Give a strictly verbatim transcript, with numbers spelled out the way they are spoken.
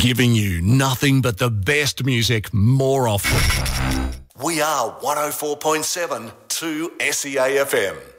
giving you nothing but the best music more often. We are one oh four point seven to S E A F M.